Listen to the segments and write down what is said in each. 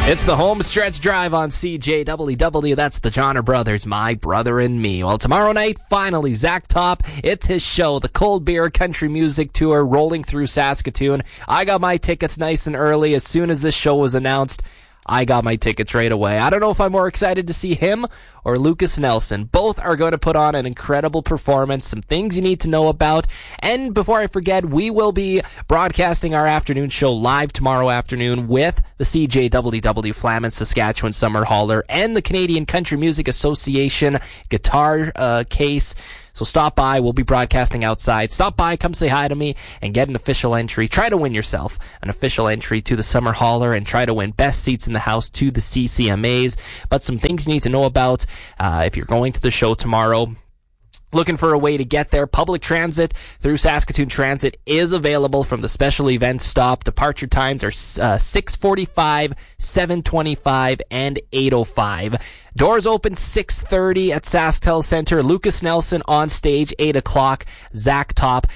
It's the home stretch drive on CJWW. That's the Johnner Brothers, My Brother and Me. Well, tomorrow night, finally, Zach Top. It's his show, the Cold Beer Country Music Tour, rolling through Saskatoon. I got my tickets nice and early. As soon as this show was announced, I got my tickets right away. I don't know if I'm more excited to see him or Lucas Nelson. Both are going to put on an incredible performance, some things you need to know about. And before I forget, we will be broadcasting our afternoon show live tomorrow afternoon with the CJWW Flamin Saskatchewan Summer Hauler and the Canadian Country Music Association guitar case. So stop by. We'll be broadcasting outside. Stop by, come say hi to me, and get an official entry. Try to win yourself an official entry to the Summer Hauler and try to win best seats in the house to the CCMAs. But some things you need to know about if you're going to the show tomorrow. Looking for a way to get there, public transit through Saskatoon Transit is available from the special event stop. Departure times are 6:45, 7:25, and 8:05. Doors open 6:30 at SaskTel Center. Lucas Nelson on stage, 8 o'clock. Zach Top,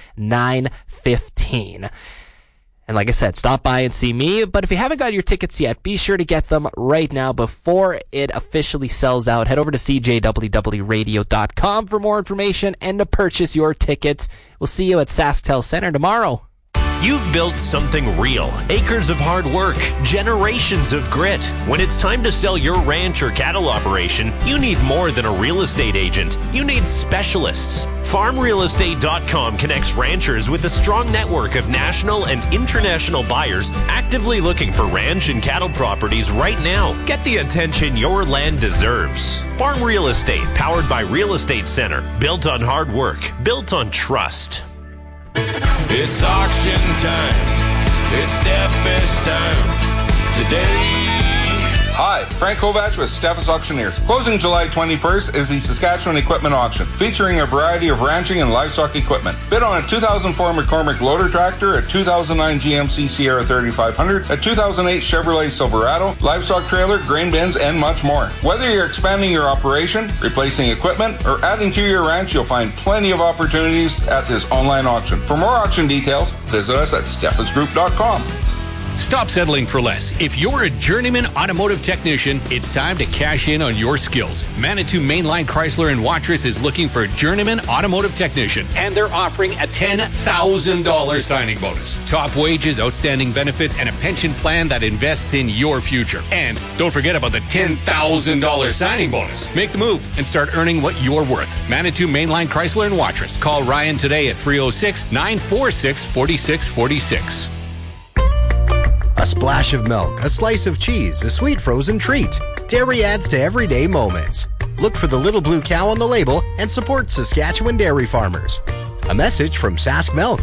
9:15. And like I said, stop by and see me. But if you haven't got your tickets yet, be sure to get them right now before it officially sells out. Head over to cjwwradio.com for more information and to purchase your tickets. We'll see you at SaskTel Center tomorrow. You've built something real. Acres of hard work, generations of grit. When it's time to sell your ranch or cattle operation, you need more than a real estate agent. You need specialists. FarmRealEstate.com connects ranchers with a strong network of national and international buyers actively looking for ranch and cattle properties right now. Get the attention your land deserves. Farm Real Estate, powered by Real Estate Center. Built on hard work. Built on trust. It's auction time. It's Steffes time. Today. Hi, Frank Kovac with Steffes Auctioneers. Closing July 21st is the Saskatchewan Equipment Auction, featuring a variety of ranching and livestock equipment. Bid on a 2004 McCormick loader tractor, a 2009 GMC Sierra 3500, a 2008 Chevrolet Silverado, livestock trailer, grain bins, and much more. Whether you're expanding your operation, replacing equipment, or adding to your ranch, you'll find plenty of opportunities at this online auction. For more auction details, visit us at steffesgroup.com. Stop settling for less. If you're a journeyman automotive technician, it's time to cash in on your skills. Manitou Mainline Chrysler and Watrous is looking for a journeyman automotive technician, and they're offering a $10,000 signing bonus. Top wages, outstanding benefits, and a pension plan that invests in your future. And don't forget about the $10,000 signing bonus. Make the move and start earning what you're worth. Manitou Mainline Chrysler and Watrous. Call Ryan today at 306-946-4646. A splash of milk, a slice of cheese, a sweet frozen treat. Dairy adds to everyday moments. Look for the little blue cow on the label and support Saskatchewan dairy farmers. A message from Sask Milk.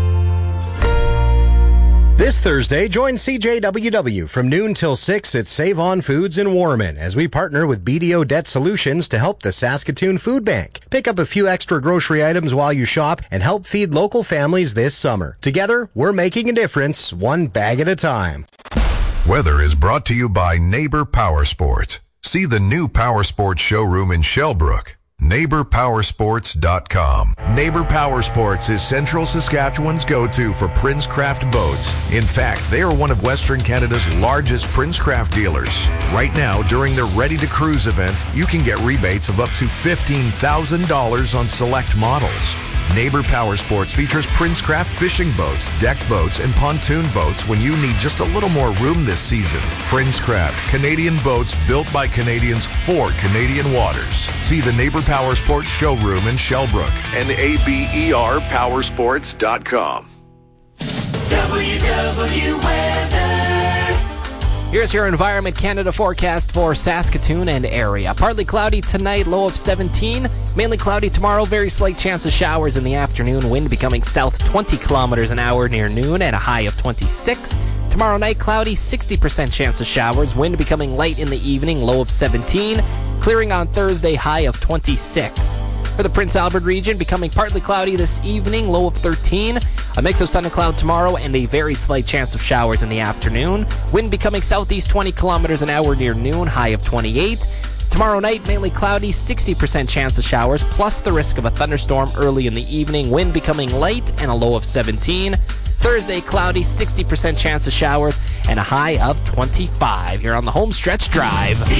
This Thursday, join CJWW from noon till 6 at Save On Foods in Warman as we partner with BDO Debt Solutions to help the Saskatoon Food Bank. Pick up a few extra grocery items while you shop and help feed local families this summer. Together, we're making a difference, one bag at a time. Weather is brought to you by Neighbor Power Sports. See the new Power Sports showroom in Shellbrook. NeighborPowersports.com. Neighbor Power Sports is Central Saskatchewan's go-to for Princecraft boats. In fact, they are one of Western Canada's largest Princecraft dealers. Right now, during their Ready to Cruise event, you can get rebates of up to $15,000 on select models. Neighbor Power Sports features Princecraft fishing boats, deck boats, and pontoon boats when you need just a little more room this season. Princecraft, Canadian boats built by Canadians for Canadian waters. See the Neighbor Power Sports showroom in Shellbrook. NABERPowersports.com. WW Weather. Here's your Environment Canada forecast for Saskatoon and area. Partly cloudy tonight, low of 17. Mainly cloudy tomorrow, very slight chance of showers in the afternoon. Wind becoming south 20 kilometers an hour near noon at a high of 26. Tomorrow night, cloudy, 60% chance of showers. Wind becoming light in the evening, low of 17. Clearing on Thursday, high of 26. For the Prince Albert region, becoming partly cloudy this evening, low of 13. A mix of sun and cloud tomorrow and a very slight chance of showers in the afternoon. Wind becoming southeast 20 kilometers an hour near noon, high of 28. Tomorrow night, mainly cloudy, 60% chance of showers, plus the risk of a thunderstorm early in the evening. Wind becoming light and a low of 17. Thursday, cloudy, 60% chance of showers, and a high of 25 here on the home stretch drive.